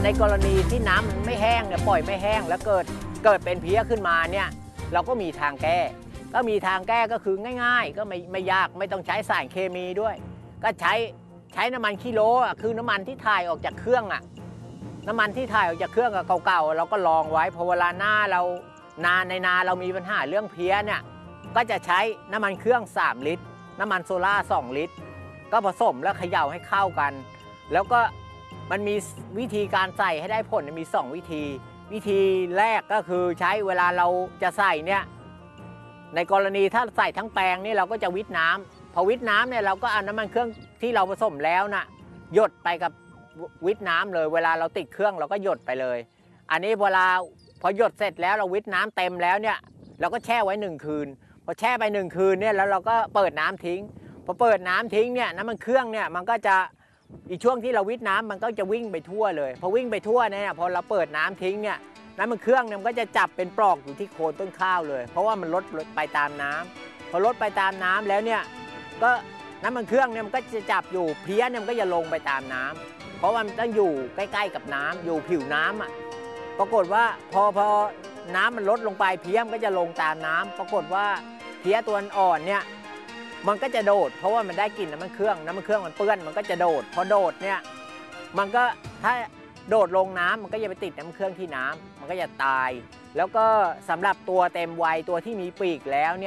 ในกรณีที่น้ำมันไม่แห้งเนี่ยปล่อยไม่แห้งแล้วเกิดเป็นเพี้ยขึ้นมาเนี่ยเราก็มีทางแก้ก็คือง่ายๆก็ไม่ยากไม่ต้องใช้สารเคมีด้วยก็ใช้น้ำมันคิโลคือน้ำมันที่ถ่ายออกจากเครื่องน้ำมันที่ถ่ายออกจากเครื่องเก่าๆเราก็ลองไว้พอเวลาในนาเรามีปัญหาเรื่องเพี้ยเนี่ยก็จะใช้น้ำมันเครื่อง3 ลิตรน้ำมันโซล่า2 ลิตรก็ผสมแล้วเขย่าให้เข้ากันแล้วก็มันมีวิธีการใส่ให้ได้ผลมี2 วิธีแรกก็คือใช้เวลาเราจะใส่เนี่ยในกรณีถ้าใส่ทั้งแปลงนี่เราก็จะวิทน้ำพอวิทน้ำเนี่ยเราก็เอาน้ำมันเครื่องที่เราผสมแล้วน่ะหยดไปกับวิทน้ำเลยเวลาเราติดเครื่องเราก็หยดไปเลยอันนี้พอหยดเสร็จแล้วเราวิทน้ำเต็มแล้วเนี่ยเราก็แช่ไว้1 คืนพอแช่ไป1 คืนเนี่ยแล้วเราก็เปิดน้ำทิ้งพอเปิดน้ำทิ้งเนี่ยน้ำมันเครื่องเนี่ยมันก็จะอีกช่วงที่เราวิทน้ำมันก็จะวิ่งไปทั่วเลยพอวิ่งไปทั่วเนี่ยพอเราเปิดน้ำทิ้งเนี่ยน้ำมันเครื่องเนี่ยมันก็จะจับเป็นปลอกอยู่ที่โคนต้นข้าวเลยเพราะว่ามันลดไปตามน้ำพอลดไปตามน้ำแล้วเนี่ยก็น้ำมันเครื่องเนี่ยมันก็จะจับอยู่เพี้ยเนี่ยมันก็จะลงไปตามน้ำเพราะว่ามันต้องอยู่ใกล้ๆกับน้ำอยู่ผิวน้ำปรากฏว่าพอน้ำมันลดลงไปเพี้ยมันก็จะลงตามน้ำปรากฏว่าเพี้ยตัวอ่อนเนี่ยมันก็จะโดดเพราะว่ามันได้กลิ่นน้ำมันเครื่องมันเปื้อนมันก็จะโดดพอโดดเนี่ยมันก็ถ้าโดดลงน้ำมันก็จะไปติดน้ำเครื่องที่น้ำมันก็จะตายแล้วก็สำหรับตัวเต็มวัยตัวที่มีปีกแล้วเนี่ย